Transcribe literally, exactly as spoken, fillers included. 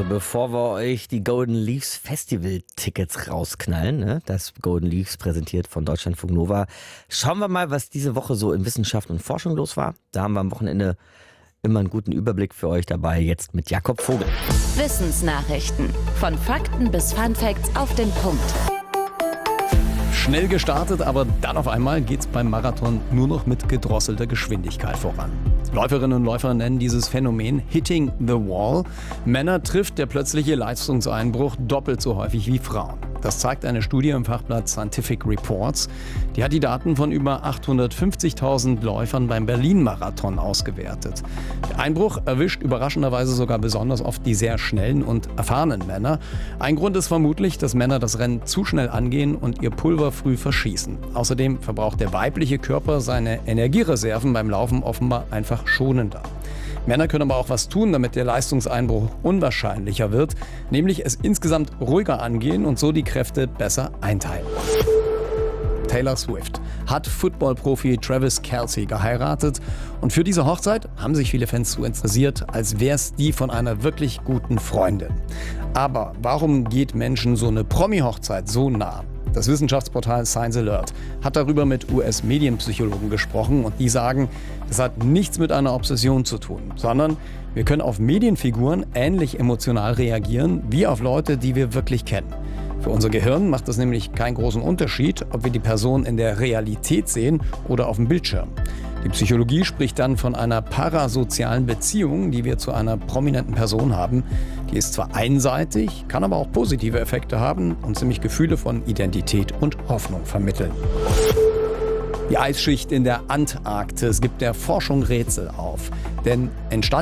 Also bevor wir euch die Golden Leaves Festival Tickets rausknallen, ne, das Golden Leaves präsentiert von Deutschlandfunk Nova, schauen wir mal, was diese Woche so in Wissenschaft und Forschung los war. Da haben wir am Wochenende immer einen guten Überblick für euch dabei, jetzt mit Jakob Vogel. Wissensnachrichten. Von Fakten bis Funfacts auf den Punkt. Schnell gestartet, aber dann auf einmal geht's beim Marathon nur noch mit gedrosselter Geschwindigkeit voran. Läuferinnen und Läufer nennen dieses Phänomen Hitting the Wall. Männer trifft der plötzliche Leistungseinbruch doppelt so häufig wie Frauen. Das zeigt eine Studie im Fachblatt Scientific Reports. Die hat die Daten von über achthundertfünfzigtausend Läufern beim Berlin-Marathon ausgewertet. Der Einbruch erwischt überraschenderweise sogar besonders oft die sehr schnellen und erfahrenen Männer. Ein Grund ist vermutlich, dass Männer das Rennen zu schnell angehen und ihr Pulver früh verschießen. Außerdem verbraucht der weibliche Körper seine Energiereserven beim Laufen offenbar einfach schonender. Männer können aber auch was tun, damit der Leistungseinbruch unwahrscheinlicher wird, nämlich es insgesamt ruhiger angehen und so die Kräfte besser einteilen. Taylor Swift hat Football-Profi Travis Kelce geheiratet und für diese Hochzeit haben sich viele Fans so interessiert, als wäre es die von einer wirklich guten Freundin. Aber warum geht Menschen so eine Promi-Hochzeit so nah? Das Wissenschaftsportal Science Alert hat darüber mit U S-Medienpsychologen gesprochen und die sagen, das hat nichts mit einer Obsession zu tun, sondern wir können auf Medienfiguren ähnlich emotional reagieren wie auf Leute, die wir wirklich kennen. Für unser Gehirn macht es nämlich keinen großen Unterschied, ob wir die Person in der Realität sehen oder auf dem Bildschirm. Die Psychologie spricht dann von einer parasozialen Beziehung, die wir zu einer prominenten Person haben. Die ist zwar einseitig, kann aber auch positive Effekte haben und nämlich Gefühle von Identität und Hoffnung vermitteln. Die Eisschicht in der Antarktis gibt der Forschung Rätsel auf. Denn entstand